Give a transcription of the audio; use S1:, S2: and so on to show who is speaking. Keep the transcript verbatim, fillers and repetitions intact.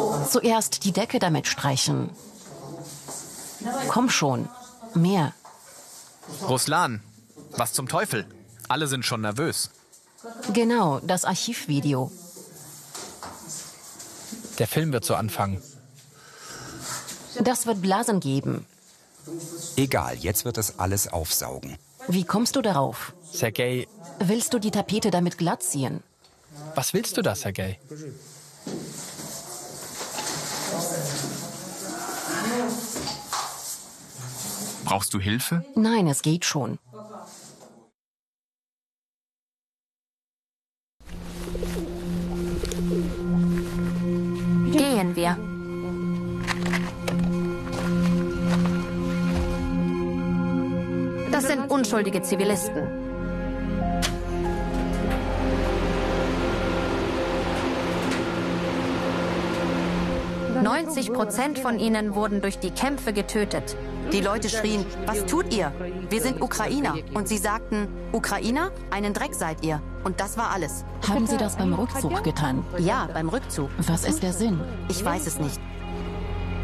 S1: Zuerst die Decke damit streichen. Komm schon, mehr.
S2: Ruslan, was zum Teufel? Alle sind schon nervös.
S1: Genau, das Archivvideo.
S3: Der Film wird so anfangen.
S1: Das wird Blasen geben.
S4: Egal, jetzt wird es alles aufsaugen.
S1: Wie kommst du darauf?
S3: Sergej,
S1: Willst du die Tapete damit glatt ziehen?
S3: was willst du da, Sergej?
S2: Brauchst du Hilfe?
S1: Nein, es geht schon.
S5: Gehen wir. Das sind unschuldige Zivilisten. neunzig Prozent von ihnen wurden durch die Kämpfe getötet.
S6: Die Leute schrien, was tut ihr? Wir sind Ukrainer. Und sie sagten, Ukrainer? Einen Dreck seid ihr. Und das war alles.
S1: Haben Sie das beim Rückzug getan?
S6: Ja, beim Rückzug.
S1: Was ist der Sinn?
S6: Ich weiß es nicht.